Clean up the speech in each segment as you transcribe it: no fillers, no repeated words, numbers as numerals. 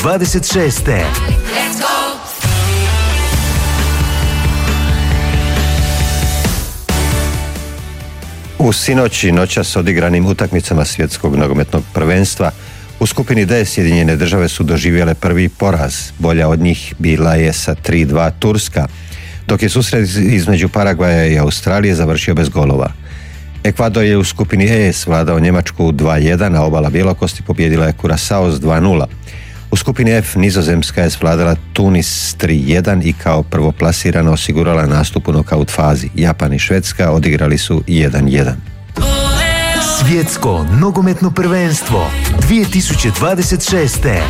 2026. U sinoć i noćas odigranim utakmicama svjetskog nogometnog prvenstva u skupini D Sjedinjene Države su doživjele prvi poraz. Bolja od njih bila je sa 3-2 Turska, dok je susret između Paragvaja i Australije završio bez golova. Ekvador je u skupini E svladao Njemačku 2-1, a obala Bjelokosti pobijedila je Kurasao s 2-0. U skupini F Nizozemska je svladala Tunis 3-1 i kao prvoplasirana osigurala nastup u nokaut fazi. Japan i Švedska odigrali su 1-1. Svjetsko nogometno prvenstvo 2026.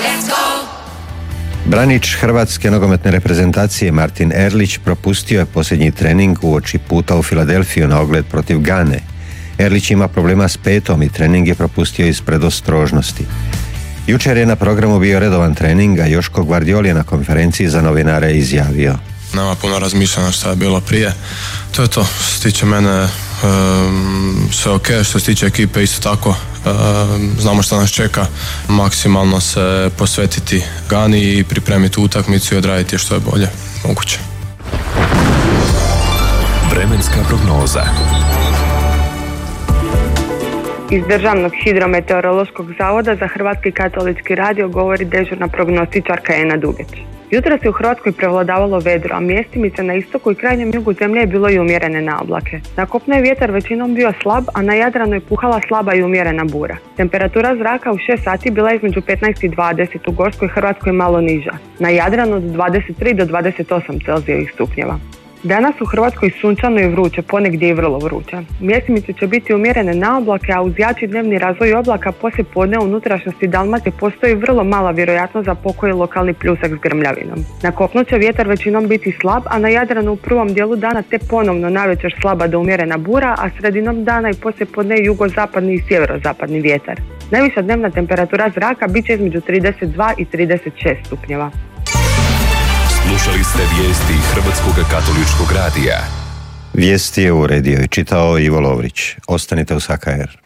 Branič hrvatske nogometne reprezentacije Martin Erlić propustio je posljednji trening uoči puta u Filadelfiju na ogled protiv Gane. Erlić ima problema s petom i trening je propustio iz predostrožnosti. Jučer je na programu bio redovan trening, a Joško Gvardiol je na konferenciji za novinare izjavio: Nema puno razmišljanja što je bilo prije. To je to. Što se tiče mene, sve ok. Što se tiče ekipe, isto tako. Znamo što nas čeka. Maksimalno se posvetiti Gani i pripremiti utakmicu i odraditi što je bolje moguće. Vremenska prognoza. Iz Državnog hidrometeorološkog zavoda za Hrvatski katolički radio govori dežurna prognostičarka Ena Dugić. Jutros je u Hrvatskoj prevladavalo vedro, a mjestimice na istoku i krajnjem jugu zemlje je bilo i umjerene naoblake. Na kopnu je vjetar većinom bio slab, a na Jadranu je puhala slaba i umjerena bura. Temperatura zraka u 6 sati bila je između 15 i 20, u Gorskoj Hrvatskoj malo niža. Na Jadranu od 23 do 28 Celzijevih stupnjeva. Danas u Hrvatskoj sunčano i vruće, ponegdje i vrlo vruće. Mjestimice će biti umjerene naoblake, a uz jači dnevni razvoj oblaka poslije podne u unutrašnjosti Dalmacije postoji vrlo mala vjerojatnost za pokoji lokalni pljusak s grmljavinom. Na kopnu će vjetar većinom biti slab, a na Jadranu u prvom dijelu dana te ponovno navečer slaba do umjerena bura, a sredinom dana i poslije podne jugozapadni i sjeverozapadni vjetar. Najviša dnevna temperatura zraka bit će između 32 i 36 stupnjeva. Slušali ste vijesti Hrvatskog katoličkog radija. Vijesti je uredio i čitao Ivo Lovrić. Ostanite uz HKR.